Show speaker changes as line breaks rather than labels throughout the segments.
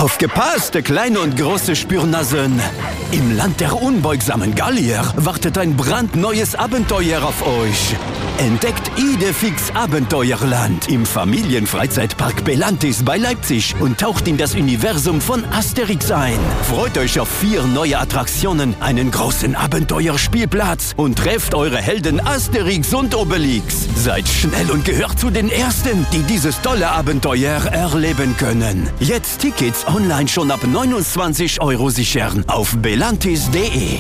Aufgepasst, kleine und große Spürnasen! Im Land der unbeugsamen Gallier wartet ein brandneues Abenteuer auf euch. Entdeckt Idefix Abenteuerland im Familienfreizeitpark Belantis bei Leipzig und taucht in das Universum von Asterix ein. Freut euch auf 4 neue Attraktionen, einen großen Abenteuerspielplatz und trefft eure Helden Asterix und Obelix. Seid schnell und gehört zu den Ersten, die dieses tolle Abenteuer erleben können. Jetzt Tickets online schon ab 29 € sichern auf belantis.de.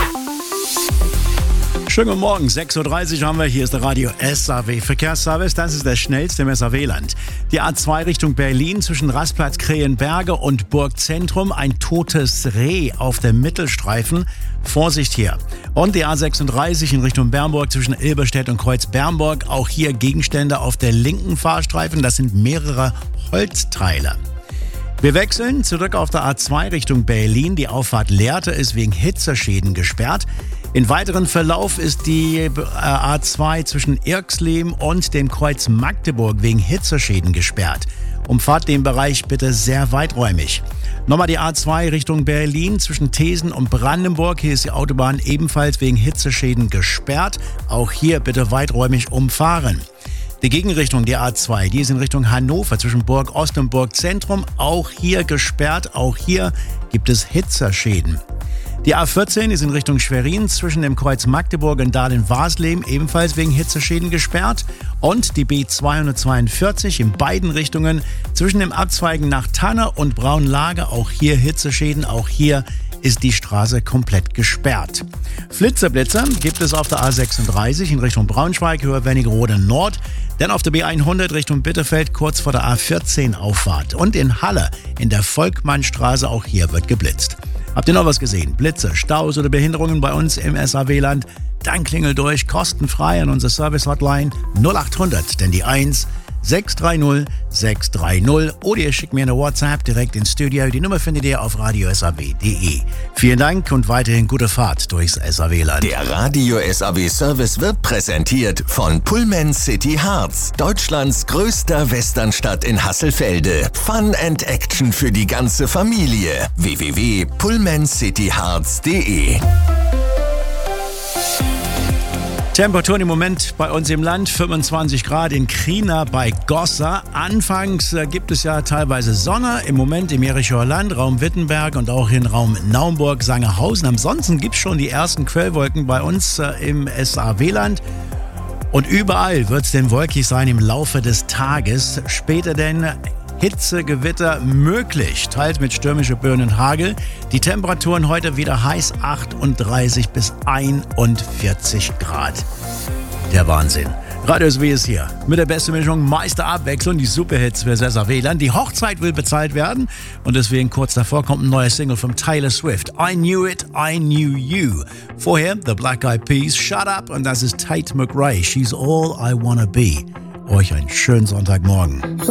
Schönen guten Morgen, 6.30 Uhr haben wir. Hier ist der Radio SAW Verkehrsservice. Das ist der schnellste im SAW-Land. Die A2 Richtung Berlin zwischen Rastplatz Krähenberge und Burgzentrum. Ein totes Reh auf dem Mittelstreifen. Vorsicht hier. Und die A36 in Richtung Bernburg zwischen Ilberstedt und Kreuz-Bernburg. Auch hier Gegenstände auf der linken Fahrstreifen. Das sind mehrere Holzteile. Wir wechseln zurück auf der A2 Richtung Berlin. Die Auffahrt Lehrte ist wegen Hitzeschäden gesperrt. In weiteren Verlauf ist die A2 zwischen Irxleben und dem Kreuz Magdeburg wegen Hitzeschäden gesperrt. Umfahrt den Bereich bitte sehr weiträumig. Nochmal die A2 Richtung Berlin zwischen Thesen und Brandenburg. Hier ist die Autobahn ebenfalls wegen Hitzeschäden gesperrt. Auch hier bitte weiträumig umfahren. Die Gegenrichtung, die A2, die ist in Richtung Hannover zwischen Burg Ost und Burg Zentrum. Auch hier gesperrt. Auch hier gibt es Hitzeschäden. Die A14 ist in Richtung Schwerin zwischen dem Kreuz Magdeburg und Dahlem-Warsleben ebenfalls wegen Hitzeschäden gesperrt. Und die B242 in beiden Richtungen zwischen dem Abzweigen nach Tanne und Braunlage. Auch hier Hitzeschäden, auch hier ist die Straße komplett gesperrt. Flitzer gibt es auf der A36 in Richtung Braunschweig, Höhe Wernigerode Nord. Dann auf der B100 Richtung Bitterfeld kurz vor der A14 Auffahrt. Und in Halle in der Volkmannstraße, auch hier wird geblitzt. Habt ihr noch was gesehen? Blitze, Staus oder Behinderungen bei uns im SAW-Land? Dann klingelt durch, kostenfrei an unsere Service-Hotline 0800, denn die 1 630 630 oder ihr schickt mir eine WhatsApp direkt ins Studio. Die Nummer findet ihr auf radiosaw.de. Vielen Dank und weiterhin gute Fahrt durchs SAW-Land.
Der Radio SAW Service wird präsentiert von Pullman City Harz, Deutschlands größter Westernstadt in Hasselfelde. Fun and Action für die ganze Familie. www.pullmancityharz.de.
Temperaturen im Moment bei uns im Land, 25 Grad in Krina bei Gossa. Anfangs gibt es ja teilweise Sonne, im Moment im Jerichoer Land, Raum Wittenberg und auch in Raum Naumburg, Sangerhausen. Ansonsten gibt es schon die ersten Quellwolken bei uns im SAW-Land. Und überall wird es denn wolkig sein im Laufe des Tages. Später denn Hitzegewitter möglich, teils mit stürmischer Böen und Hagel. Die Temperaturen heute wieder heiß, 38 bis 41 Grad. Der Wahnsinn. Radio SAW ist hier mit der besten Mischung, meiste Abwechslung, die Superhits für SAW-Land. Die Hochzeit will bezahlt werden und deswegen kurz davor kommt ein neuer Single von Taylor Swift. I Knew It, I Knew You. Vorher The Black Eyed Peas, Shut Up, und das ist Tate McRae. She's All I Wanna Be. Euch einen schönen Sonntagmorgen.